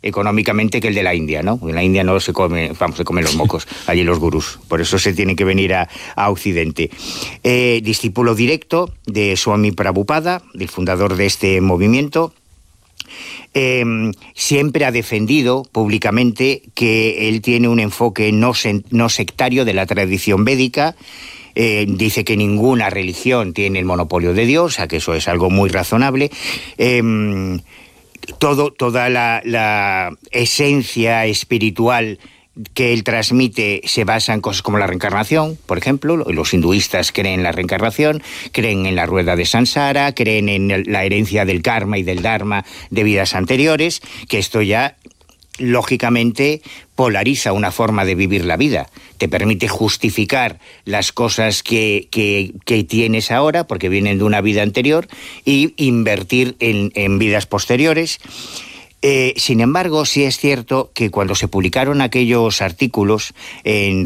económicamente que el de la India, ¿no? En la India no se come, se comen los mocos, allí los gurús, por eso se tienen que venir a Occidente. Discípulo directo de Swami Prabhupada, del fundador de este movimiento. Siempre ha defendido públicamente que él tiene un enfoque no sectario de la tradición védica. Dice que ninguna religión tiene el monopolio de Dios, o sea que eso es algo muy razonable. Toda la esencia espiritual que él transmite se basa en cosas como la reencarnación, por ejemplo. Los hinduistas creen en la reencarnación, creen en la rueda de Sansara, creen en la herencia del karma y del dharma de vidas anteriores, que esto ya lógicamente polariza una forma de vivir la vida. Te permite justificar las cosas que tienes ahora, porque vienen de una vida anterior, y invertir en vidas posteriores. Sin embargo, sí es cierto que cuando se publicaron aquellos artículos en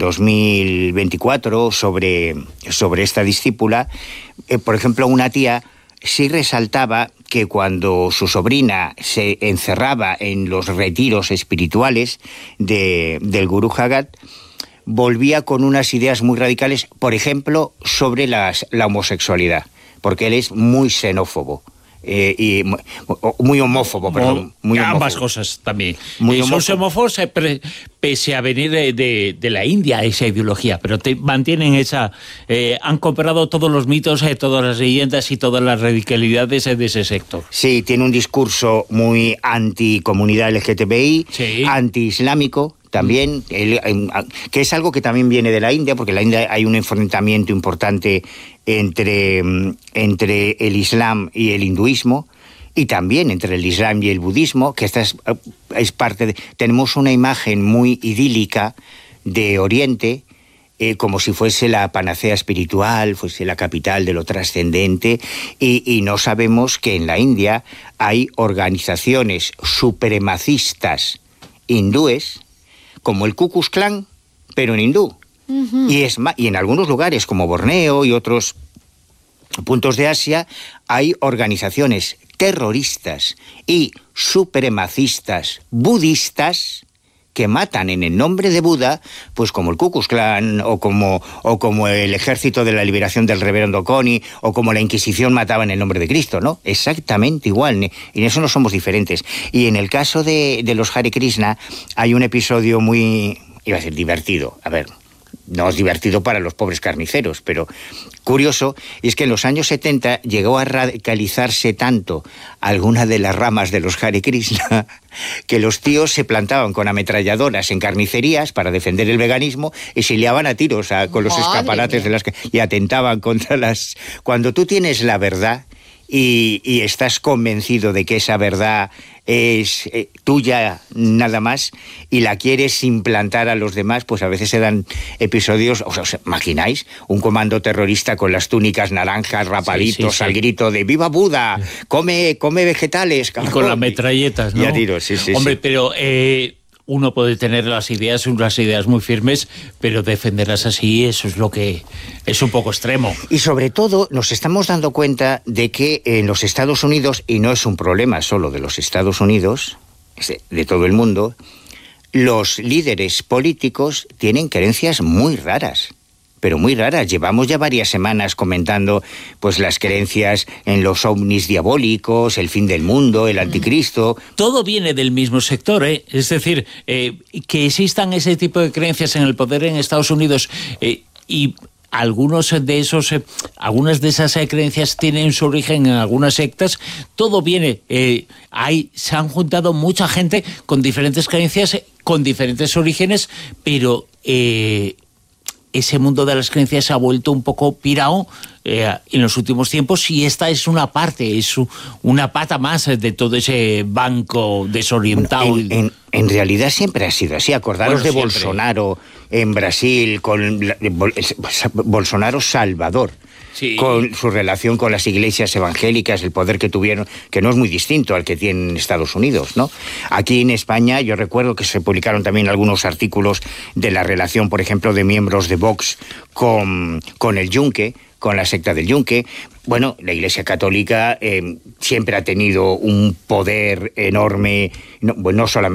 2024 sobre esta discípula, por ejemplo, una tía sí resaltaba que cuando su sobrina se encerraba en los retiros espirituales del Gurú Jagat, volvía con unas ideas muy radicales, por ejemplo, sobre la homosexualidad, porque él es muy xenófobo. Y muy homófobo, perdón. Muy homófobo. Ambas cosas también. Son homófobos pese a venir de la India, esa ideología, pero mantienen esa... han comprado todos los mitos, todas las leyendas y todas las radicalidades de ese sector. Sí, tiene un discurso muy anti-comunidad LGTBI, sí, anti-islámico también, que es algo que también viene de la India, porque en la India hay un enfrentamiento importante entre el Islam y el hinduismo, y también entre el Islam y el budismo, que esta es parte de... Tenemos una imagen muy idílica de Oriente, como si fuese la panacea espiritual, fuese la capital de lo trascendente, y no sabemos que en la India hay organizaciones supremacistas hindúes, como el Ku Klux Klan, pero en hindú. Uh-huh. Y en algunos lugares, como Borneo y otros puntos de Asia, hay organizaciones terroristas y supremacistas budistas que matan en el nombre de Buda, pues como el Ku Klux Klan, o como el Ejército de la Liberación del Reverendo Kony, o como la Inquisición mataba en el nombre de Cristo, ¿no? Exactamente igual, y en eso no somos diferentes. Y en el caso de los Hare Krishna, hay un episodio muy, iba a decir, divertido. A ver, no es divertido para los pobres carniceros, pero curioso, y es que en los años 70 llegó a radicalizarse tanto alguna de las ramas de los Hare Krishna que los tíos se plantaban con ametralladoras en carnicerías para defender el veganismo y se liaban a tiros con los escaparates y atentaban contra las... Cuando tú tienes la verdad y estás convencido de que esa verdad es tuya nada más y la quieres implantar a los demás, pues a veces se dan episodios, ¿os imagináis? Un comando terrorista con las túnicas naranjas, rapaditos, sí. Al grito de ¡Viva Buda! ¡Come vegetales! Y con las metralletas, ¿no? Y a tiros, sí. Hombre, pero... uno puede tener unas ideas muy firmes, pero defenderlas así, eso es lo que es un poco extremo. Y sobre todo nos estamos dando cuenta de que en los Estados Unidos, y no es un problema solo de los Estados Unidos, es de todo el mundo, los líderes políticos tienen creencias muy raras. Pero muy raras. Llevamos ya varias semanas comentando pues las creencias en los ovnis diabólicos, el fin del mundo, el anticristo. Todo viene del mismo sector, ¿eh? Es decir, que existan ese tipo de creencias en el poder en Estados Unidos y algunas de esas creencias tienen su origen en algunas sectas. Todo viene, se han juntado mucha gente con diferentes creencias, con diferentes orígenes, pero ese mundo de las creencias se ha vuelto un poco pirao en los últimos tiempos, y esta es una parte, es una pata más de todo ese banco desorientado. Bueno, en realidad siempre ha sido así. Acordaros de siempre. Bolsonaro en Brasil, Bolsonaro Salvador. Sí. Con su relación con las iglesias evangélicas, el poder que tuvieron, que no es muy distinto al que tienen Estados Unidos, ¿no? Aquí en España yo recuerdo que se publicaron también algunos artículos de la relación, por ejemplo, de miembros de Vox con el Yunque, con la secta del Yunque. Bueno, la Iglesia Católica siempre ha tenido un poder enorme, no solamente